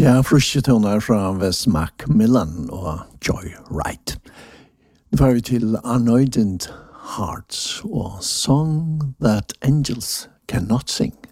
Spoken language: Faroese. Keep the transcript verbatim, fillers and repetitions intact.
Ja, friske toner fra Wes Macmillan og Joy Wright. Nu får vi til Anointed Hearts og Song That Angels Cannot Sing.